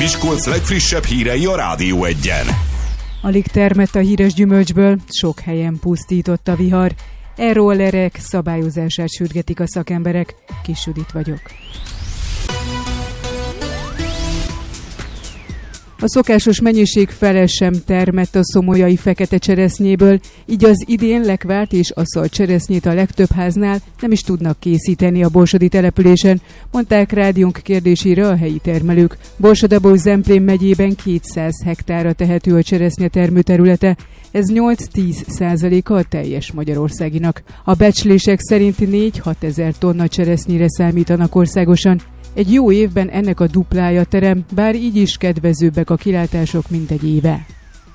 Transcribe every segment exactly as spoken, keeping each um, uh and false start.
Miskolc legfrissebb hírei a Rádió Egyen. Alig termett a híres gyümölcsből, sok helyen pusztított a vihar. E-rollerek szabályozását sürgetik a szakemberek. Kis Judit vagyok. A szokásos mennyiség fele sem termett a szomolyai fekete cseresznyéből, így az idén lekvárt és aszalt cseresznyét a legtöbb háznál nem is tudnak készíteni a borsodi településen, mondták rádiónk kérdésére a helyi termelők. Borsod-Abaúj-Zemplén megyében kétszáz hektárra tehető a cseresznye termőterülete, ez nyolc-tíz százaléka a teljes Magyarországinak. A becslések szerint négy-hat ezer tonna cseresznyére számítanak országosan. Egy jó évben ennek a duplája terem, bár így is kedvezőbbek a kilátások, mint egy éve.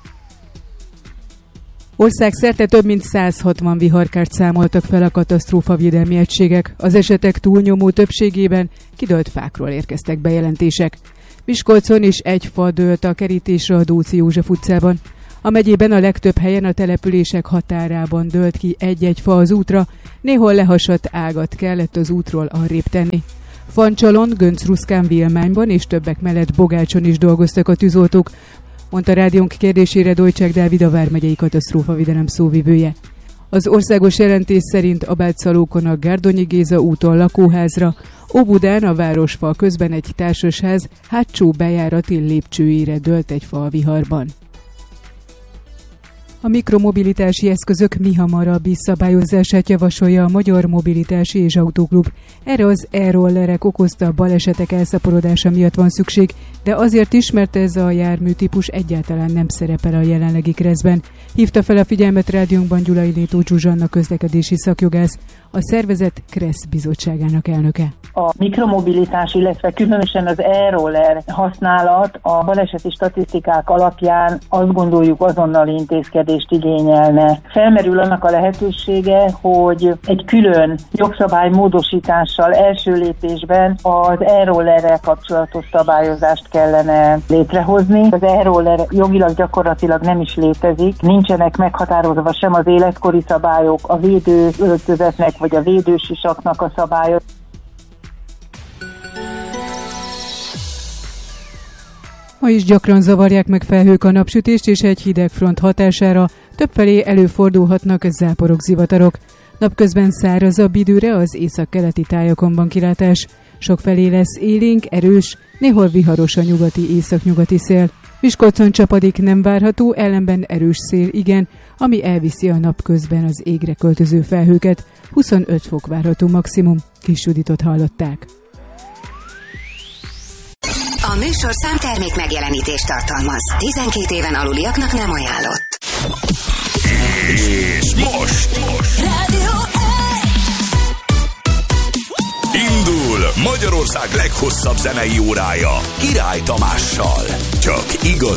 Országszerte több mint száz hatvan viharkárt számoltak fel a katasztrófavédelmi egységek. Az esetek túlnyomó többségében kidőlt fákról érkeztek bejelentések. Miskolcon is egy fa dőlt a kerítésre a Dóczy József utcában. A megyében a legtöbb helyen a települések határában dőlt ki egy-egy fa az útra, néhol lehasadt ágat kellett az útról arrébb tenni. Fancsalon, Göncruszkán, Vilmányban és többek mellett Bogácson is dolgoztak a tűzoltók, mondta rádiónk kérdésére Dojcsák Dávid, a vármegyei katasztrófavédelem szóvivője. Az országos jelentés szerint Abátszalókon a Gárdonyi Géza úton lakóházra, Óbudán a városfal közben egy társasház hátsó bejárati lépcsőjére dőlt egy fa a viharban. A mikromobilitási eszközök mihamarabbi szabályozását javasolja a Magyar Mobilitási és Autóklub. Erre az e-rollerek okozta balesetek elszaporodása miatt van szükség, de azért is, mert ez a járműtípus egyáltalán nem szerepel a jelenlegi kreszben. Hívta fel a figyelmet rádiónkban Gyulai Létó Zsuzsanna közlekedési szakjogász, a szervezet KRESZ bizottságának elnöke. A mikromobilitás, illetve különösen az e-roller használat a baleseti statisztikák alapján azt gondoljuk azonnali intézkedést igényelne. Felmerül annak a lehetősége, hogy egy külön jogszabály módosítással első lépésben az e-rollerrel kapcsolatos szabályozást kellene létrehozni. Az e-roller jogilag gyakorlatilag nem is létezik, nincsenek meghatározva sem az életkori szabályok, a védőöltözetnek vagy a védősisaknak a szabályok. Ma is gyakran zavarják meg felhők a napsütést, és egy hideg front hatására többfelé előfordulhatnak záporok, zivatarok. Napközben szárazabb időre az északkeleti tájakon van kilátás. Sokfelé lesz élénk, erős, néhol viharos a nyugati északnyugati szél. Miskolcon csapadék nem várható, ellenben erős szél igen, ami elviszi a napközben az égre költöző felhőket. huszonöt fok várható maximum. Kis Juditot hallották. A műsor számtermék megjelenítést tartalmaz. tizenkét éven aluliaknak nem ajánlott. És most, most. Rádió Indul Magyarország leghosszabb zenei órája Király Tamással. Csak igazi